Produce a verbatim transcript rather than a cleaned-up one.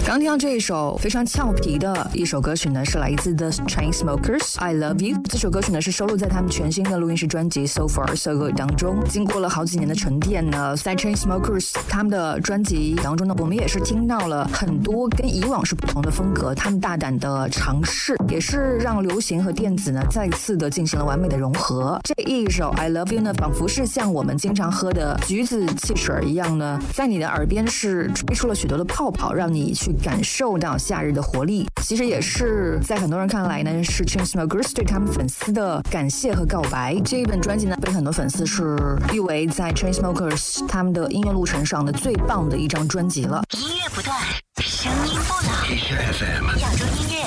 刚听到这一首非常俏皮的一首歌曲呢，是来自 The Chainsmokers I Love You。 这首歌曲呢是收录在他们全新的录音室专辑 So Far So Good 当中。经过了好几年的沉淀呢，在 Chainsmokers 他们的专辑当中呢，我们也是听到了很多跟以往是不同的风格，他们大胆的尝试，也是让流行和电子呢再次的进行了完美的融合。这一首 I Love You 呢，仿佛是像我们经常喝的橘子汽水一样呢，在你的耳边是吹出了许多的泡泡，让你去感受到夏日的活力。其实也是在很多人看来呢，是 Chainsmokers 对他们粉丝的感谢和告白。这一本专辑呢，被很多粉丝是誉为在 Chainsmokers 他们的音乐路程上的最棒的一张专辑了。 音乐不断，声音不老。亚洲音乐